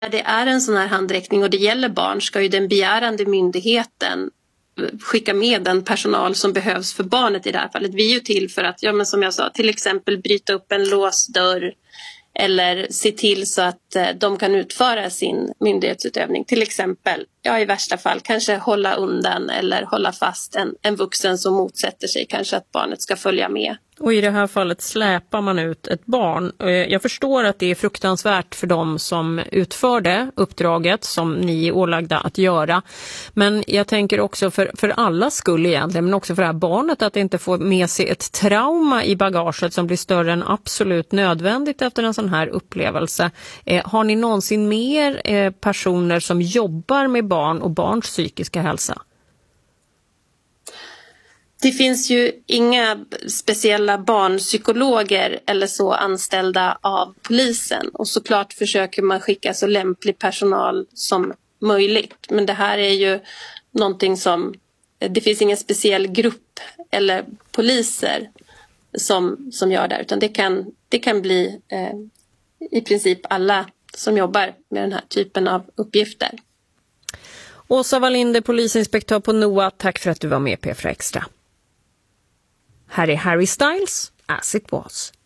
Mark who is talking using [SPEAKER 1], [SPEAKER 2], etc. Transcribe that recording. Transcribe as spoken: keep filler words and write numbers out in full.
[SPEAKER 1] När det är en sån här handräckning och det gäller barn ska ju den begärande myndigheten skicka med den personal som behövs för barnet i det här fallet. Vi är ju till för att, ja men som jag sa, till exempel bryta upp en låsdörr eller se till så att de kan utföra sin myndighetsutövning. Till exempel, ja i värsta fall, kanske hålla undan eller hålla fast en, en vuxen som motsätter sig kanske att barnet ska följa med.
[SPEAKER 2] Och i det här fallet släpar man ut ett barn. Jag förstår att det är fruktansvärt för dem som utförde uppdraget som ni är ålagda att göra. Men jag tänker också för, för alla skull egentligen, men också för det här barnet att inte få med sig ett trauma i bagaget som blir större än absolut nödvändigt efter en sån här upplevelse. Eh, har ni någonsin mer eh, personer som jobbar med barn och barns psykiska hälsa?
[SPEAKER 1] Det finns ju inga speciella barnpsykologer eller så anställda av polisen. Och såklart försöker man skicka så lämplig personal som möjligt. Men det här är ju någonting som, det finns ingen speciell grupp eller poliser som, som gör det. Utan det kan, det kan bli eh, i princip alla som jobbar med den här typen av uppgifter.
[SPEAKER 2] Åsa Wallinder, polisinspektör på N O A, tack för att du var med på P fyra Extra. Här är Harry Styles, As It Was.